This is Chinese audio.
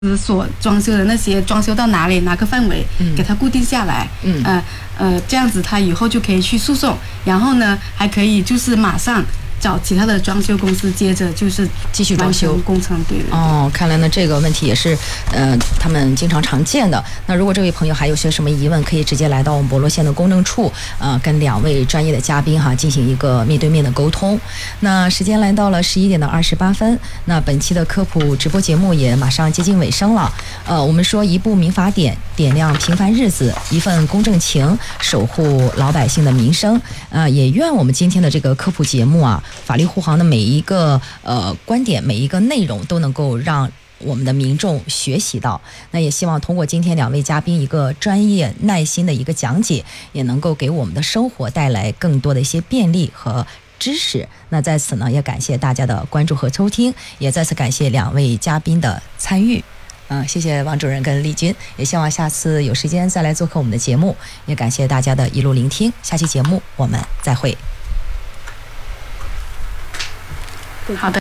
所装修的那些装修到哪里哪个范围，给它固定下来，这样子他以后就可以去诉讼，然后呢还可以就是马上找其他的装修公司，接着就是继续装修工程。对。 哦，看来呢这个问题也是他们经常见的。那如果这位朋友还有些什么疑问，可以直接来到我们博罗县的公证处，跟2位专业的嘉宾进行一个面对面的沟通。那时间来到了11点28分，那本期的科普直播节目也马上接近尾声了。我们说一部民法典点亮平凡日子，一份公正情守护老百姓的民生。也愿我们今天的这个科普节目法律护航的每一个观点，每一个内容都能够让我们的民众学习到。那也希望通过今天2位嘉宾一个专业耐心的一个讲解，也能够给我们的生活带来更多的一些便利和知识。那在此呢，也感谢大家的关注和收听，也再次感谢2位嘉宾的参与。谢谢王主任跟丽君，也希望下次有时间再来做客我们的节目，也感谢大家的一路聆听。下期节目我们再会。 好的。